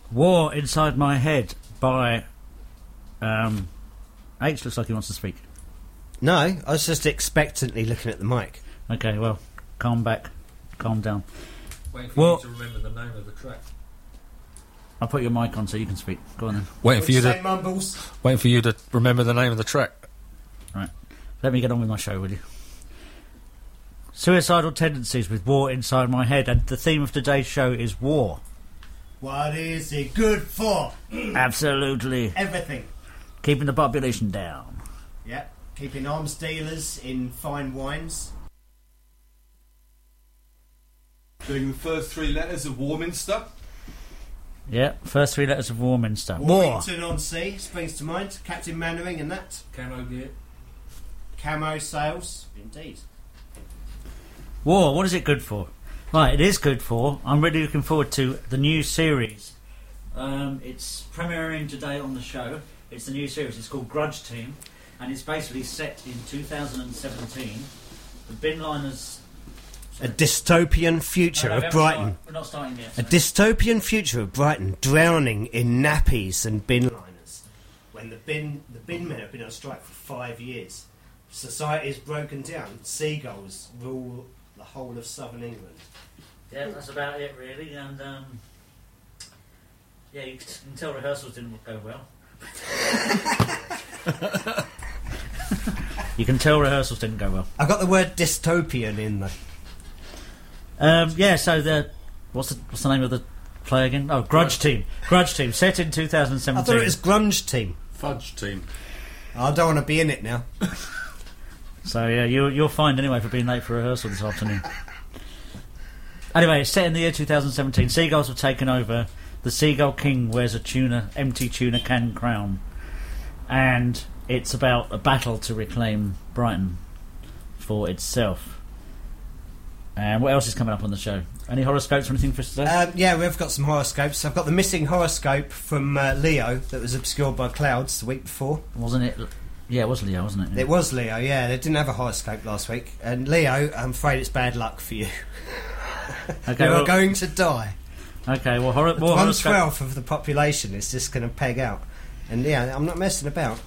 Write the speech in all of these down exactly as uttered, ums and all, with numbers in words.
War Inside My Head by... Um, H looks like he wants to speak. No, I was just expectantly looking at the mic. Okay, well, calm back. Calm down. Waiting for Well, you to remember the name of the track. I'll put your mic on so you can speak. Go on then. Waiting for you Say to mumbles. waiting for you to remember the name of the track. Right. Let me get on with my show, will you? Suicidal tendencies with war inside my head, and the theme of today's show is war. What is it good for? Absolutely. Everything. Keeping the population down. Yeah. Keeping arms dealers in fine wines. Doing the first three letters of Warminster. Yeah, first three letters of Warminster. War. Warrington on Sea springs to mind. Captain Mannering and that. Camo gear. Camo sails. Indeed. War, what is it good for? Right, it is good for. I'm really looking forward to the new series. Um, it's premiering today on the show. It's the new series. It's called Grudge Team, and it's basically set in two thousand seventeen. The Binliners... A dystopian future No, no, we of haven't Brighton. started. We're not starting yet. A dystopian future of Brighton drowning in nappies and bin liners. When the bin the bin men have been on strike for five years. Society is broken down. Seagulls rule the whole of southern England. Yeah, that's about it, really. And um, yeah, you can tell rehearsals didn't go well. You can tell rehearsals didn't go well. I got the word dystopian in there. Um, yeah, so the what's the what's the name of the play again? Oh, Grudge Team. Grudge Team, set in two thousand I seventeen. thought it was Grunge Team. Fudge Team. I don't want to be in it now. So yeah, you you're fined anyway for being late for rehearsal this afternoon. Anyway, it's set in the year two thousand seventeen. Seagulls have taken over. The Seagull King wears a tuna, empty tuna can crown, and it's about a battle to reclaim Brighton for itself. And what else is coming up on the show? Any horoscopes or anything for us today? Um, yeah, we've got some horoscopes. I've got the missing horoscope from uh, Leo that was obscured by clouds the week before. Wasn't it? Yeah, it was Leo, wasn't it? Yeah. It was Leo, yeah. They didn't have a horoscope last week. And Leo, I'm afraid it's bad luck for you. Okay, you are well, going to die. okay, well, hor- more One horoscope. twelfth of the population is just going to peg out. And yeah, I'm not messing about.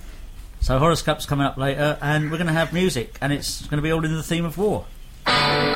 So horoscopes coming up later, and we're going to have music, and it's going to be all in the theme of war.